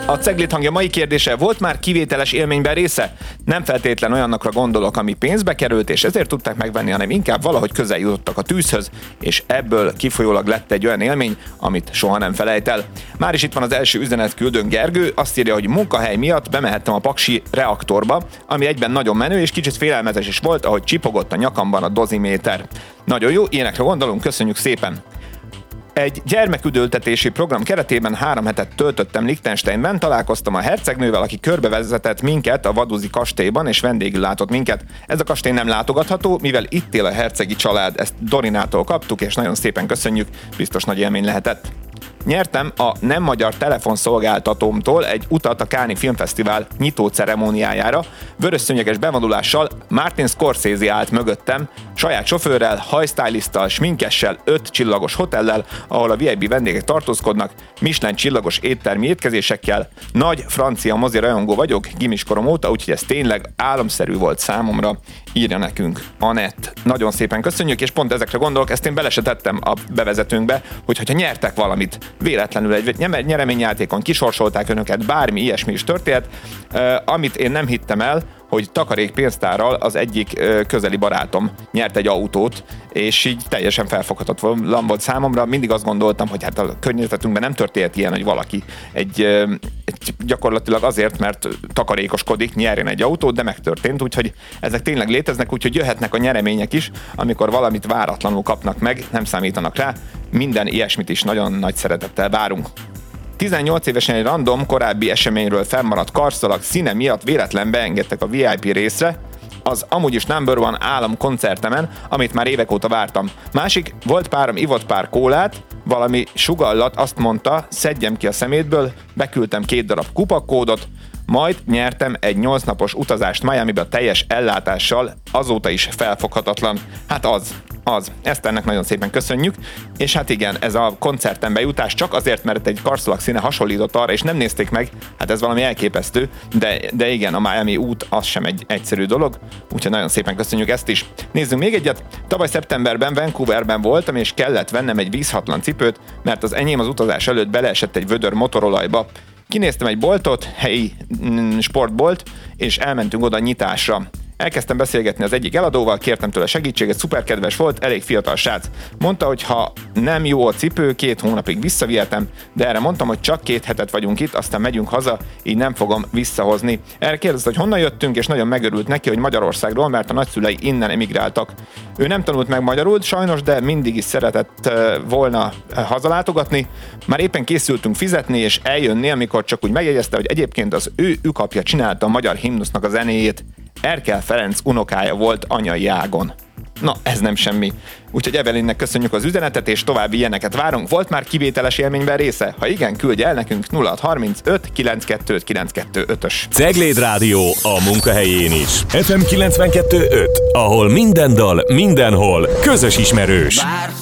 A Cegléd hangja mai kérdése: volt már kivételes élményben része? Nem feltétlen olyannakra gondolok, ami pénzbe került, és ezért tudták megvenni, hanem inkább valahogy közel jutottak a tűzhöz, és ebből kifolyólag lett egy olyan élmény, amit soha nem felejt el. Már is itt van az első üzenetküldőn, Gergő. Azt írja, hogy munkahely miatt bemehettem a paksi reaktorba, ami egyben nagyon menő, és kicsit félelmetes is volt, ahogy csipogott a nyakamban a doziméter. Nagyon jó, ilyenekre gondolunk, köszönjük szépen! Egy gyermeküdültetési program keretében 3 hetet töltöttem Liechtensteinben, találkoztam a hercegnővel, aki körbevezetett minket a Vaduzi kastélyban, és vendégül látott minket. Ez a kastély nem látogatható, mivel itt él a hercegi család, ezt Dorinától kaptuk, és nagyon szépen köszönjük, biztos nagy élmény lehetett. Nyertem a nem magyar telefonszolgáltatómtól egy utat a Cannes Filmfesztivál nyitó ceremóniájára. Vörösszőnyeges bevonulással Martin Scorsese állt mögöttem, saját sofőrrel, hajsztylisttal, sminkessel, 5 csillagos hotellel, ahol a VIP vendégek tartózkodnak, Michelin csillagos éttermi étkezésekkel. Nagy francia mozi rajongó vagyok gimiskorom óta, úgyhogy ez tényleg álomszerű volt számomra, írja nekünk Anett. Nagyon szépen köszönjük, és pont ezekre gondolok, ezt én bele se tettem a bevezetőnkbe, hogyha nyertek valamit, véletlenül egy nyereményjátékon kisorsolták önöket, bármi ilyesmi is történt, amit én nem hittem el, hogy takarékpénztárral az egyik közeli barátom nyert egy autót, és így teljesen felfoghatatlan volt számomra. Mindig azt gondoltam, hogy hát a környezetünkben nem történt ilyen, hogy valaki egy gyakorlatilag azért, mert takarékoskodik, nyerjen egy autót, de megtörtént, úgyhogy ezek tényleg léteznek, úgyhogy jöhetnek a nyeremények is, amikor valamit váratlanul kapnak meg, nem számítanak rá. Minden ilyesmit is nagyon nagy szeretettel várunk. 18 évesen egy random korábbi eseményről fennmaradt karszalag színe miatt véletlen beengedtek a VIP részre, az amúgy is number one államkoncertemen, amit már évek óta vártam. Másik, volt párom, ivott pár kólát, valami sugallat azt mondta, szedjem ki a szemétből, beküldtem 2 darab kupakódot, majd nyertem egy 8 napos utazást Miamibe teljes ellátással, azóta is felfoghatatlan. Hát az. Eszternek nagyon szépen köszönjük, és hát igen, ez a koncerten bejutás csak azért, mert egy karszalag színe hasonlított arra, és nem nézték meg, hát ez valami elképesztő, de igen, a Miami út az sem egy egyszerű dolog, úgyhogy nagyon szépen köszönjük ezt is. Nézzünk még egyet. Tavaly szeptemberben Vancouverben voltam, és kellett vennem egy vízhatlan cipőt, mert az enyém az utazás előtt beleesett egy vödör motorolajba. Kinéztem egy boltot, helyi sportbolt, és elmentünk oda nyitásra. Elkezdtem beszélgetni az egyik eladóval, kértem tőle segítséget, szuper kedves volt, elég fiatal srác. Mondta, hogy ha nem jó a cipő, 2 hónapig visszavihetem, de erre mondtam, hogy csak 2 hetet vagyunk itt, aztán megyünk haza, így nem fogom visszahozni. Erre kérdezte, hogy honnan jöttünk, és nagyon megörült neki, hogy Magyarországról, mert a nagyszülei innen emigráltak. Ő nem tanult meg magyarul, sajnos, de mindig is szeretett volna hazalátogatni. Már éppen készültünk fizetni és eljönni, amikor csak úgy megjegyezte, hogy egyébként az ő ükapja csinálta a magyar himnusznak a zenéjét. Erkel Ferenc unokája volt anyai ágon. Na, ez nem semmi. Úgyhogy Evelinnek köszönjük az üzenetet, és további ilyeneket várunk. Volt már kivételes élményben része? Ha igen, küldj el nekünk 0635 92 925-ös. Cegléd Rádió a munkahelyén is. FM 92.5, ahol minden dal, mindenhol közös ismerős.